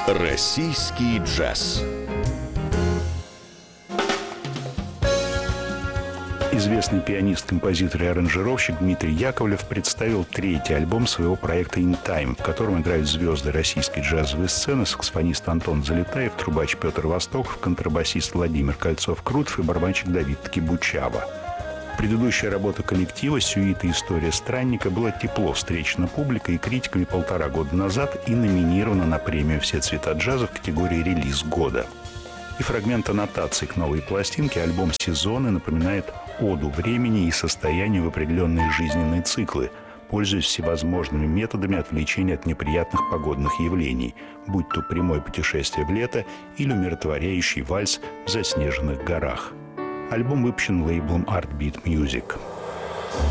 Российский джаз. Известный пианист, композитор и аранжировщик Дмитрий Яковлев представил третий альбом своего проекта «In Time», в котором играют звезды российской джазовой сцены, саксофонист Антон Залетаев, трубач Петр Востоков, контрабасист Владимир Кольцов-Крутов и барабанщик Давид Ткибучава. Предыдущая работа коллектива «Сюита. История странника» была тепло встречена публикой и критиками 1,5 года назад и номинирована на премию «Все цвета джаза» в категории «Релиз года». И фрагмент аннотации к новой пластинке альбом «Сезоны» напоминает оду времени и состоянию в определенные жизненные циклы, пользуясь всевозможными методами отвлечения от неприятных погодных явлений, будь то прямое путешествие в лето или умиротворяющий вальс в заснеженных горах. Альбом выпущен лейблом Art Beat Music.